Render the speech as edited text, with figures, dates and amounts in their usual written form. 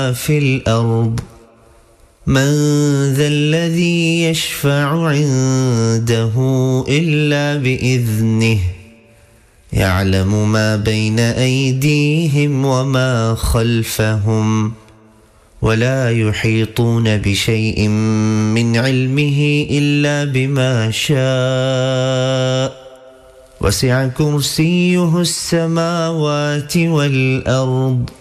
في الأرض من ذا الذي يشفع عنده إلا بإذنه يعلم ما بين أيديهم وما خلفهم ولا يحيطون بشيء من علمه إلا بما شاء وسع كرسيه السماوات والأرض